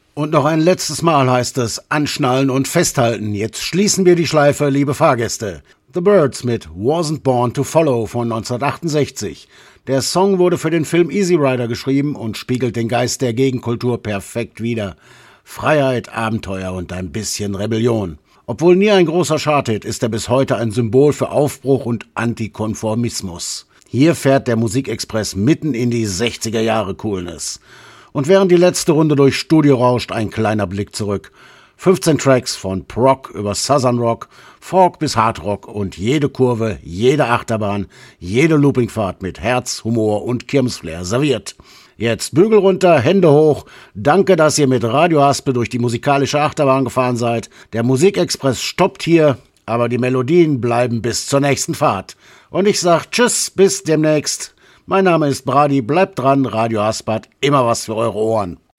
Und noch ein letztes Mal heißt es anschnallen und festhalten. Jetzt schließen wir die Schleife, liebe Fahrgäste. The Byrds mit Wasn't Born to Follow von 1968. Der Song wurde für den Film Easy Rider geschrieben und spiegelt den Geist der Gegenkultur perfekt wider. Freiheit, Abenteuer und ein bisschen Rebellion. Obwohl nie ein großer Charthit, ist er bis heute ein Symbol für Aufbruch und Antikonformismus. Hier fährt der Musikexpress mitten in die 60er Jahre Coolness. Und während die letzte Runde durch Studio rauscht, ein kleiner Blick zurück. 15 Tracks von Prog über Southern Rock, Folk bis Hard Rock und jede Kurve, jede Achterbahn, jede Loopingfahrt mit Herz, Humor und Kirmesflair serviert. Jetzt Bügel runter, Hände hoch. Danke, dass ihr mit Radio Haspel durch die musikalische Achterbahn gefahren seid. Der Musikexpress stoppt hier, aber die Melodien bleiben bis zur nächsten Fahrt. Und ich sag Tschüss, bis demnächst. Mein Name ist Brady, bleibt dran, Radio Haspel hat immer was für eure Ohren.